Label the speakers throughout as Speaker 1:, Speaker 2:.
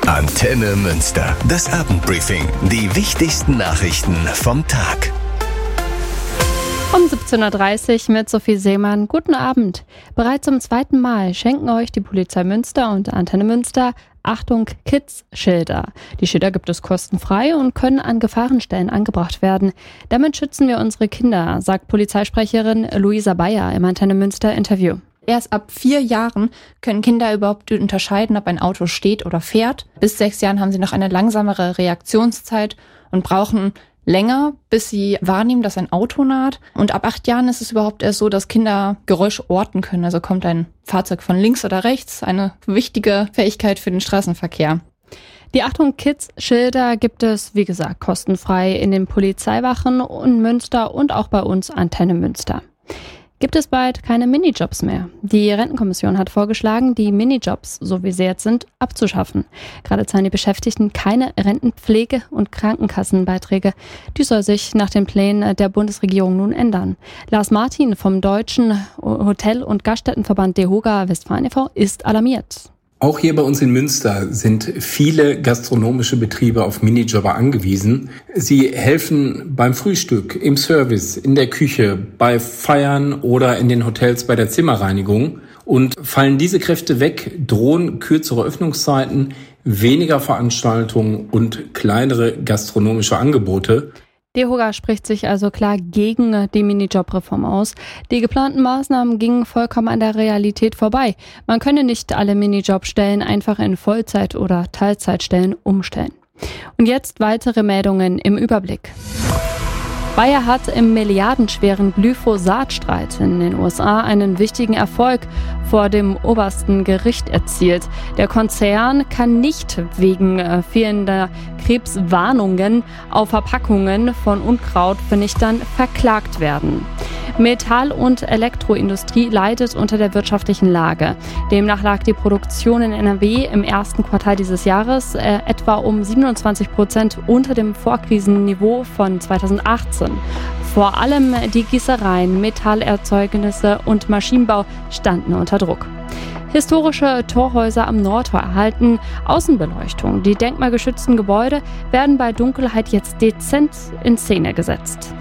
Speaker 1: Antenne Münster. Das Abendbriefing. Die wichtigsten Nachrichten vom Tag.
Speaker 2: Um 17.30 Uhr mit Sophie Seemann. Guten Abend. Bereits zum zweiten Mal schenken euch die Polizei Münster und Antenne Münster Achtung Kids-Schilder. Die Schilder gibt es kostenfrei und können an Gefahrenstellen angebracht werden. Damit schützen wir unsere Kinder, sagt Polizeisprecherin Luisa Bayer im Antenne Münster Interview.
Speaker 3: Erst ab 4 Jahren können Kinder überhaupt unterscheiden, ob ein Auto steht oder fährt. Bis 6 Jahren haben sie noch eine langsamere Reaktionszeit und brauchen länger, bis sie wahrnehmen, dass ein Auto naht. Und ab 8 Jahren ist es überhaupt erst so, dass Kinder Geräusche orten können. Also kommt ein Fahrzeug von links oder rechts, eine wichtige Fähigkeit für den Straßenverkehr.
Speaker 2: Die Achtung Kids-Schilder gibt es, wie gesagt, kostenfrei in den Polizeiwachen in Münster und auch bei uns Antenne Münster. Gibt es bald keine Minijobs mehr. Die Rentenkommission hat vorgeschlagen, die Minijobs, so wie sie jetzt sind, abzuschaffen. Gerade zahlen die Beschäftigten keine Rentenpflege- und Krankenkassenbeiträge. Die soll sich nach den Plänen der Bundesregierung nun ändern. Lars Martin vom Deutschen Hotel- und Gaststättenverband DEHOGA Westfalen e.V. ist alarmiert.
Speaker 4: Auch hier bei uns in Münster sind viele gastronomische Betriebe auf Minijobber angewiesen. Sie helfen beim Frühstück, im Service, in der Küche, bei Feiern oder in den Hotels bei der Zimmerreinigung. Und fallen diese Kräfte weg, drohen kürzere Öffnungszeiten, weniger Veranstaltungen und kleinere gastronomische Angebote.
Speaker 2: DEHOGA spricht sich also klar gegen die Minijob-Reform aus. Die geplanten Maßnahmen gingen vollkommen an der Realität vorbei. Man könne nicht alle Minijobstellen einfach in Vollzeit- oder Teilzeitstellen umstellen. Und jetzt weitere Meldungen im Überblick. Bayer hat im milliardenschweren Glyphosat-Streit in den USA einen wichtigen Erfolg vor dem obersten Gericht erzielt. Der Konzern kann nicht wegen fehlender Krebswarnungen auf Verpackungen von Unkrautvernichtern verklagt werden. Metall- und Elektroindustrie leidet unter der wirtschaftlichen Lage. Demnach lag die Produktion in NRW im ersten Quartal dieses Jahres etwa um 27% unter dem Vorkrisenniveau von 2018. Vor allem die Gießereien, Metallerzeugnisse und Maschinenbau standen unter Druck. Historische Torhäuser am Nordtor erhalten Außenbeleuchtung. Die denkmalgeschützten Gebäude werden bei Dunkelheit jetzt dezent in Szene gesetzt.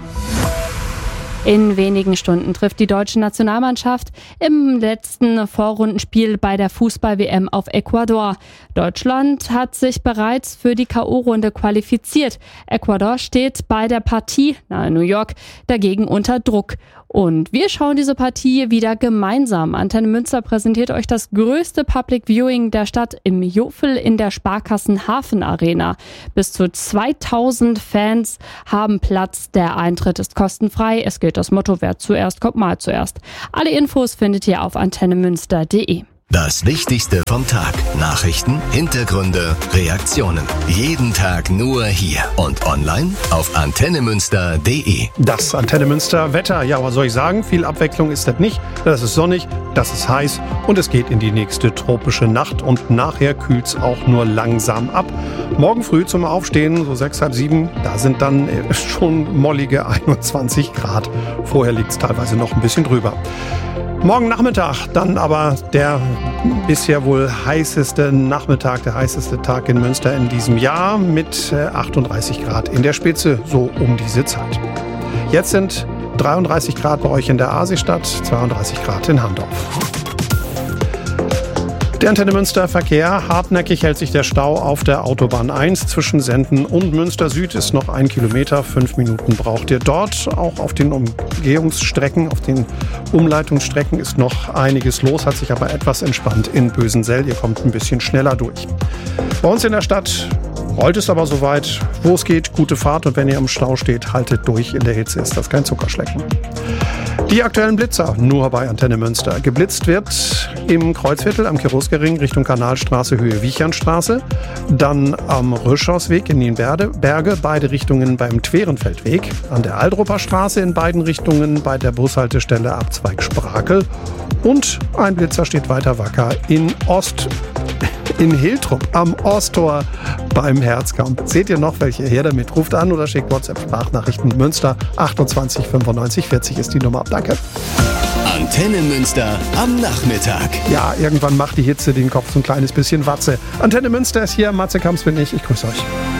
Speaker 2: In wenigen Stunden trifft die deutsche Nationalmannschaft im letzten Vorrundenspiel bei der Fußball-WM auf Ecuador. Deutschland hat sich bereits für die K.O.-Runde qualifiziert. Ecuador steht bei der Partie nahe New York dagegen unter Druck. Und wir schauen diese Partie wieder gemeinsam. Antenne Münster präsentiert euch das größte Public Viewing der Stadt im Jofel in der Sparkassen Hafen Arena. Bis zu 2000 Fans haben Platz. Der Eintritt ist kostenfrei. Es gilt das Motto, wer zuerst kommt, mal zuerst. Alle Infos findet ihr auf antennemünster.de.
Speaker 1: Das Wichtigste vom Tag. Nachrichten, Hintergründe, Reaktionen. Jeden Tag nur hier und online auf antennemünster.de.
Speaker 5: Das Antenne Münster Wetter. Ja, was soll ich sagen? Viel Abwechslung ist das nicht. Das ist sonnig, das ist heiß und es geht in die nächste tropische Nacht und nachher kühlt es auch nur langsam ab. Morgen früh zum Aufstehen, so 6, halb 7, da sind dann schon mollige 21 Grad. Vorher liegt es teilweise noch ein bisschen drüber. Morgen Nachmittag dann aber der bisher wohl heißeste Nachmittag, der heißeste Tag in Münster in diesem Jahr mit 38 Grad in der Spitze, so um diese Zeit. Jetzt sind 33 Grad bei euch in der Aasistadt, 32 Grad in Handorf. Der Antenne Münster Verkehr. Hartnäckig hält sich der Stau auf der Autobahn 1 zwischen Senden und Münster Süd ist noch 1 Kilometer. 5 Minuten braucht ihr dort. Auch auf den Umgehungsstrecken, auf den Umleitungsstrecken ist noch einiges los, hat sich aber etwas entspannt in Bösensell. Ihr kommt ein bisschen schneller durch. Bei uns in der Stadt rollt es aber soweit, wo es geht. Gute Fahrt und wenn ihr im Stau steht, haltet durch. In der Hitze ist das kein Zuckerschlecken. Die aktuellen Blitzer nur bei Antenne Münster. Geblitzt wird im Kreuzviertel am Cheruskering Richtung Kanalstraße, Höhe Wiechernstraße. Dann am Röschhausweg in Nienberge, beide Richtungen beim Twerenfeldweg. An der Aldrupper Straße in beiden Richtungen bei der Bushaltestelle Abzweig Sprakel. Und ein Blitzer steht weiter wacker in Hiltrup am Osttor beim Herzkamp. Seht ihr noch welche her damit? Ruft an oder schickt WhatsApp-Sprachnachrichten. Münster 28 95 40 ist die Nummer. Danke.
Speaker 1: Antenne Münster am Nachmittag.
Speaker 5: Ja, irgendwann macht die Hitze den Kopf so ein kleines bisschen Watze. Antenne Münster ist hier, Matze Kamps bin ich grüße euch.